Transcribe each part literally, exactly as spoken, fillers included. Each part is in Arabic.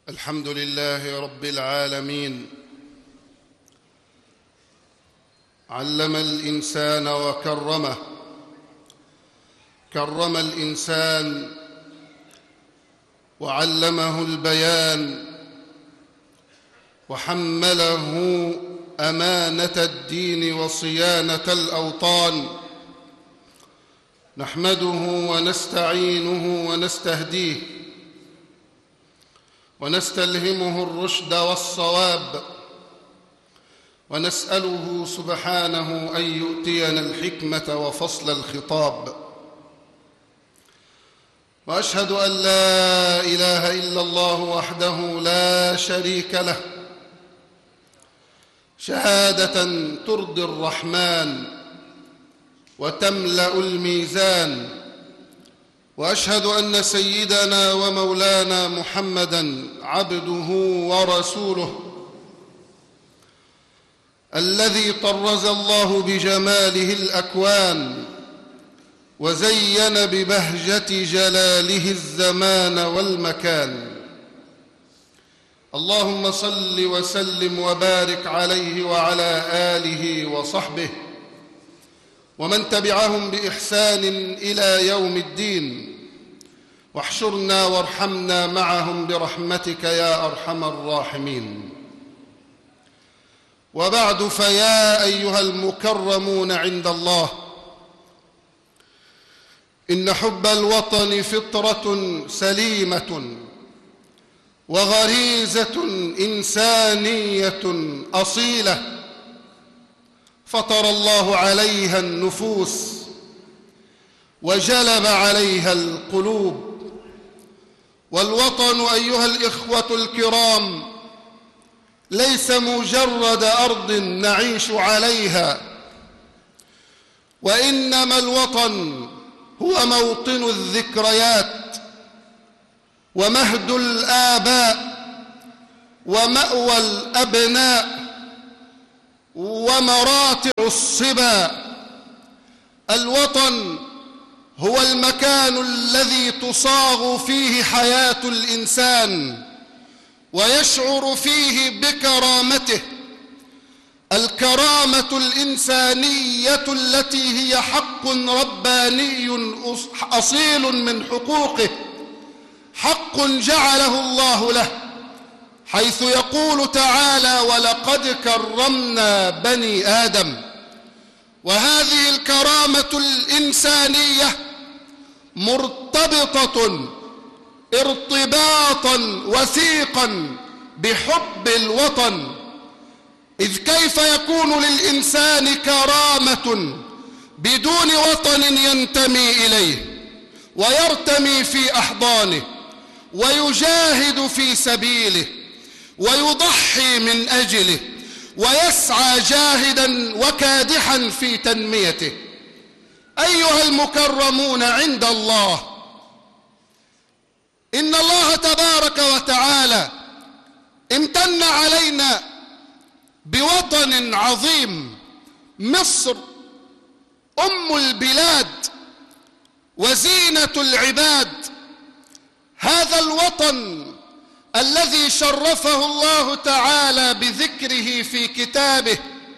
الحمد لله رب العالمين. علم الإنسان وكرمه، كرم الإنسان وعلمه البيان، وحمله أمانة الدين وصيانة الأوطان. نحمده ونستعينه ونستهديه ونستلهمه الرشد والصواب، ونسأله سبحانه أن يؤتينا الحكمة وفصل الخطاب. وأشهد أن لا إله إلا الله وحده لا شريك له، شهادة ترضي الرحمن وتملأ الميزان. وأشهد أن سيدنا ومولانا محمدًا عبده ورسوله، الذي طرز الله بجماله الأكوان وزين ببهجة جلاله الزمان والمكان. اللهم صل وسلم وبارك عليه وعلى آله وصحبه ومن تبعهم بإحسان إلى يوم الدين، واحشرنا وارحمنا معهم برحمتك يا أرحم الراحمين. وبعد، فيا أيها المكرمون عند الله، إن حب الوطن فطرة سليمة وغريزة إنسانية أصيلة، فطر الله عليها النفوس وجلب عليها القلوب. والوطن أيها الإخوة الكرام ليس مجرد أرض نعيش عليها، وإنما الوطن هو موطن الذكريات ومهد الآباء ومأوى الأبناء ومراتع الصبا. الوطن هو المكان الذي تصاغ فيه حياة الإنسان ويشعر فيه بكرامته، الكرامة الإنسانية التي هي حق رباني أصيل من حقوقه، حق جعله الله له، حيث يقول تعالى: ولقد كرمنا بني آدم. وهذه الكرامة الإنسانية مرتبطة ارتباطا وثيقا بحب الوطن، إذ كيف يكون للإنسان كرامة بدون وطن ينتمي إليه ويرتمي في أحضانه ويجاهد في سبيله ويضحي من أجله ويسعى جاهدا وكادحا في تنميته؟ أيها المكرمون عند الله، إن الله تبارك وتعالى امتن علينا بوطن عظيم، مصر أم البلاد وزينة العباد. هذا الوطن الذي شرفه الله تعالى بذكره في كتابه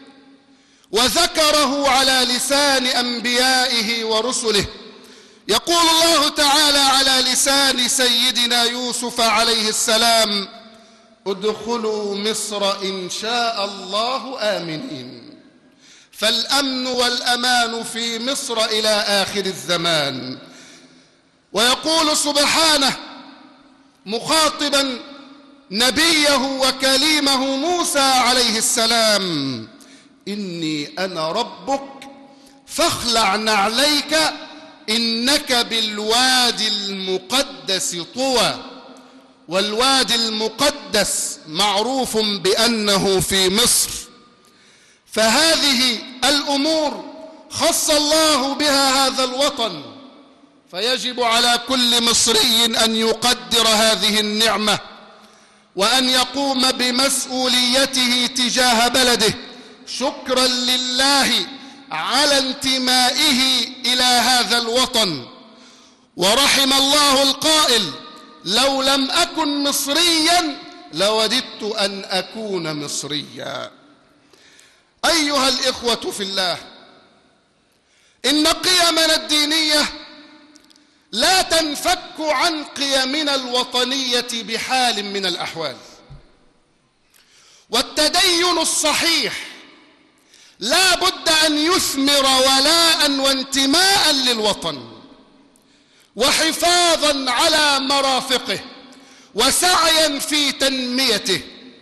وذكره على لسان أنبيائه ورسله. يقول الله تعالى على لسان سيدنا يوسف عليه السلام: ادخلوا مصر إن شاء الله آمنين. فالأمن والأمان في مصر إلى آخر الزمان. ويقول سبحانه مخاطبا نبيه وكليمه موسى عليه السلام: إني أنا ربك فاخلع نعليك إنك بالوادي المقدس طوى. والوادي المقدس معروف بأنه في مصر. فهذه الأمور خص الله بها هذا الوطن، فيجب على كل مصري أن يقدر هذه النعمة وأن يقوم بمسؤوليته تجاه بلده، شكرا لله على انتمائه إلى هذا الوطن. ورحم الله القائل: لو لم أكن مصريا لوددت أن أكون مصريا. أيها الإخوة في الله، إن قيمنا الدينية لا تنفك عن قيمنا الوطنية بحال من الأحوال، والتدين الصحيح لا بد أن يثمر ولاء وانتماء للوطن وحفاظا على مرافقه وسعيا في تنميته.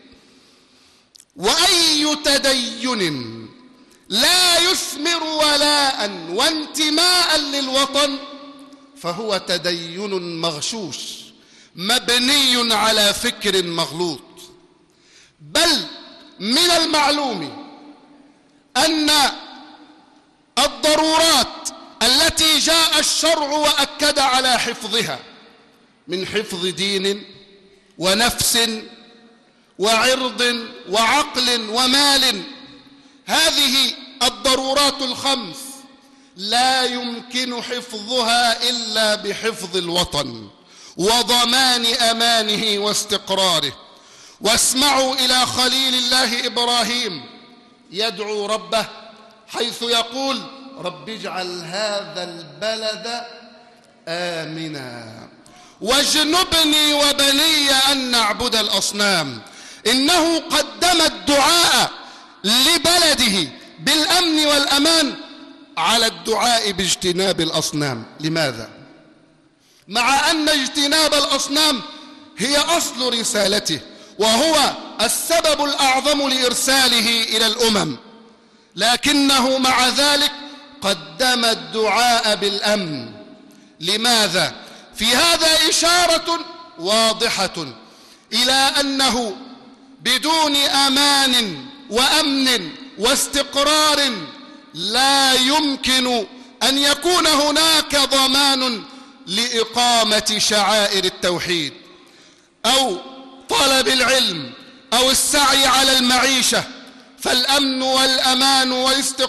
وأي تدين لا يثمر ولاء وانتماء للوطن فهو تدين مغشوش مبني على فكر مغلوط. بل من المعلوم أن الضرورات التي جاء الشرع وأكد على حفظها من حفظ دين ونفس وعرض وعقل ومال، هذه الضرورات الخمس لا يمكن حفظها إلا بحفظ الوطن وضمان أمانه واستقراره. واسمعوا إلى خليل الله إبراهيم يدعو ربه حيث يقول: رب اجعل هذا البلد آمنا واجنبني وبني أن نعبد الأصنام. إنه قدم الدعاء لبلده بالأمن والأمان على الدعاء باجتناب الأصنام. لماذا؟ مع أن اجتناب الأصنام هي أصل رسالته وهو السبب الأعظم لإرساله إلى الأمم، لكنه مع ذلك قدم الدعاء بالأمن. لماذا؟ في هذا إشارة واضحة إلى أنه بدون أمان وأمن واستقرار لا يمكن أن يكون هناك ضمان لإقامة شعائر التوحيد أو طلب العلم أو السعي على المعيشة. فالأمن والأمان والاستقرار